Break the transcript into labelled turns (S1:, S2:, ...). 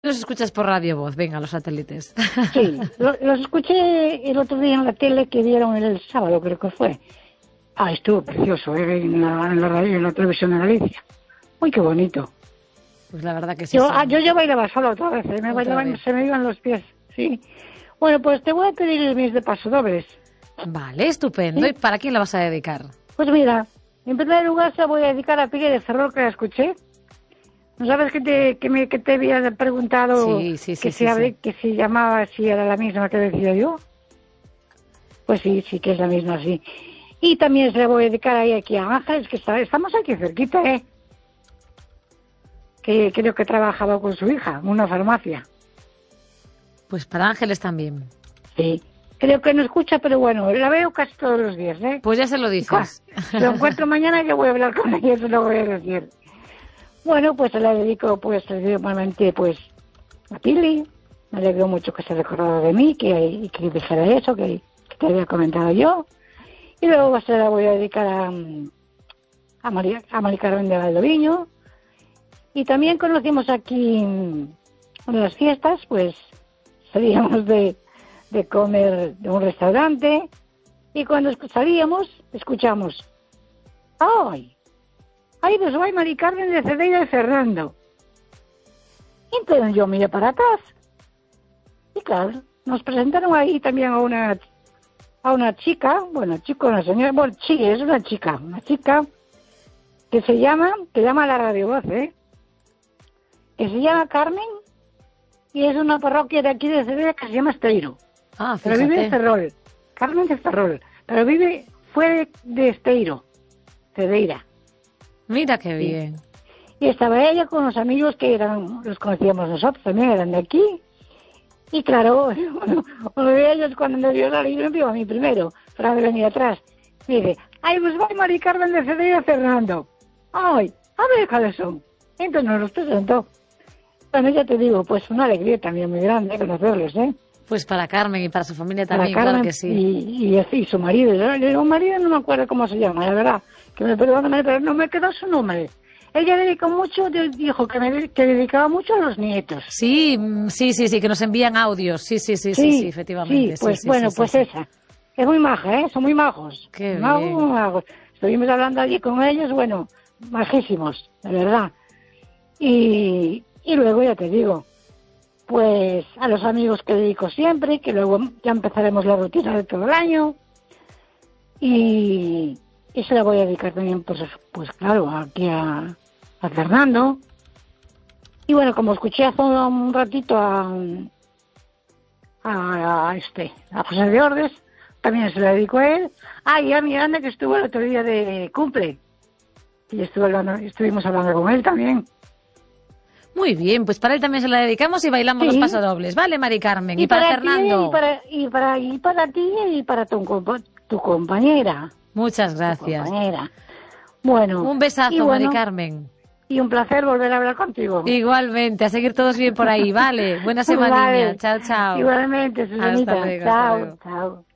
S1: Los escuchas por Radio Voz, venga, los satélites.
S2: Sí, los escuché el otro día en la tele que dieron el sábado, creo que fue. Estuvo precioso, en la radio, en la televisión de Galicia. Uy, qué bonito.
S1: Pues la verdad que sí.
S2: Yo ya bailaba sola otra vez, se me iban los pies, sí. Bueno, pues te voy a pedir el mis de pasodobles.
S1: Vale, estupendo. ¿Sí? ¿Y para quién la vas a dedicar?
S2: Pues mira, en primer lugar se la voy a dedicar a Pili de Ferrol, que la escuché. ¿No sabes que te había preguntado
S1: sí,
S2: que si llamaba, si era la misma que decía yo? Pues sí, que es la misma, sí. Y también se la voy a dedicar aquí a Ángeles, que estamos aquí cerquita, que creo que trabajaba con su hija en una farmacia.
S1: Pues para Ángeles también.
S2: Sí, creo que no escucha, pero bueno, la veo casi todos los días,
S1: Pues ya se lo dices.
S2: Lo encuentro mañana que voy a hablar con ella, se lo voy a decir. Bueno, pues se la dedico, normalmente, a Pili. Me alegro mucho que se recordara de mí, que dijera eso, que te había comentado yo. Y luego se la voy a dedicar a Mari Carmen de Valdoviño. Y también conocimos aquí en las fiestas, pues salíamos de comer de un restaurante. Y cuando salíamos, escuchamos: ¡ay! Pues vai Mari Carmen de Cedeira de Fernando. Y entonces yo miré para atrás. Y claro, nos presentaron ahí también a una chica, una señora, sí, es una chica que llama a la Radio Voz, que se llama Carmen, y es una parroquia de aquí de Cedeira que se llama Esteiro. Pero vive en Ferrol, Carmen de Ferrol, pero fue de Esteiro, Cedeira.
S1: Mira qué bien.
S2: Y estaba ella con los amigos que los conocíamos nosotros, también eran de aquí. Y claro, uno de ellos cuando me vio salir, me vio a mí primero, para venir atrás. Me dice: pues va Mari Carmen de Cedeira Fernando. A ver cuáles son. Entonces nos los presentó. Bueno, ya te digo, pues una alegría también muy grande conocerlos,
S1: Pues para Carmen y para su familia también,
S2: para Carmen,
S1: claro que sí.
S2: Y su marido. El marido no me acuerdo cómo se llama, la verdad. Que me perdone, pero no me quedó su nombre. Ella dijo que dedicaba mucho a los nietos.
S1: Sí, que nos envían audios. Sí, efectivamente.
S2: Sí, pues esa. Es muy maja, son muy majos.
S1: Qué bien.
S2: Muy majos. Estuvimos hablando allí con ellos, majísimos, de verdad. Y luego ya te digo, pues a los amigos que dedico siempre, que luego ya empezaremos la rutina de todo el año. Y se la voy a dedicar también, pues claro, aquí a Fernando. Y bueno, como escuché hace un ratito a José de Ordes, también se la dedico a él. Y a Miranda, que estuvo el otro día de cumple. Y estuvimos hablando con él también.
S1: Muy bien, pues para él también se la dedicamos y bailamos los pasodobles. Vale, Mari Carmen. Y para Fernando.
S2: Y para ti y para tu compañera.
S1: Muchas gracias.
S2: Bueno.
S1: Un besazo, Mari Carmen.
S2: Y un placer volver a hablar contigo.
S1: Igualmente, a seguir todos bien por ahí, ¿vale? Buena semanilla. Vale. Chao.
S2: Igualmente, Susanita.
S1: Hasta luego.
S2: Chao.